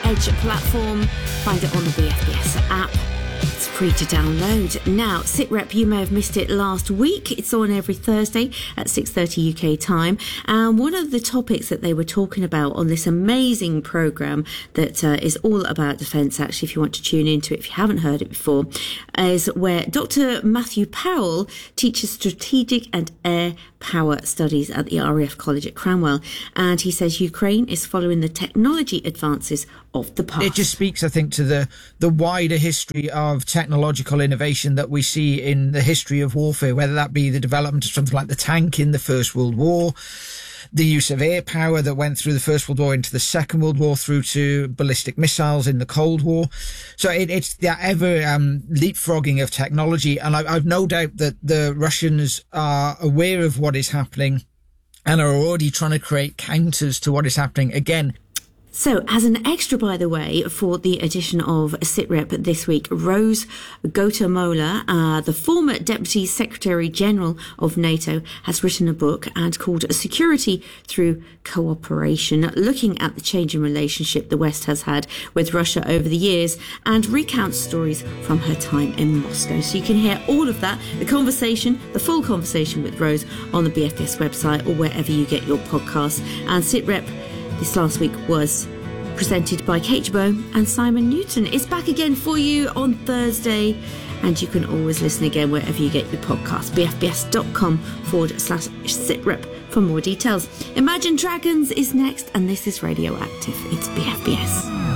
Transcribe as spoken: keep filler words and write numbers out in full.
Edge platform. Find it on the B F B S app. It's free to download. Now, SITREP, you may have missed it last week. It's on every Thursday at six thirty U K time. And one of the topics that they were talking about on this amazing programme that uh, is all about defence, actually, if you want to tune into it, if you haven't heard it before, is where Doctor Matthew Powell teaches strategic and air power studies at the R A F College at Cranwell. And he says Ukraine is following the technology advances of the past. It just speaks, I think, to the, the wider history of technological innovation that we see in the history of warfare, whether that be the development of something like the tank in the First World War, the use of air power that went through the First World War into the Second World War, through to ballistic missiles in the Cold War. So it, it's the ever um, leapfrogging of technology. And I, I've no doubt that the Russians are aware of what is happening and are already trying to create counters to what is happening again. So, as an extra, by the way, for the edition of SITREP this week, Rose Gotamola, uh, the former Deputy Secretary-General of NATO, has written a book and called Security Through Cooperation, looking at the changing relationship the West has had with Russia over the years, and recounts stories from her time in Moscow. So you can hear all of that, the conversation, the full conversation with Rose on the B F B S website or wherever you get your podcasts. And SITREP this last week was presented by Kate Jabot and Simon Newton. It's back again for you on Thursday, and you can always listen again wherever you get your podcast. bfbs.com forward slash SITREP for more details. Imagine Dragons is next, and this is Radioactive. It's B F B S.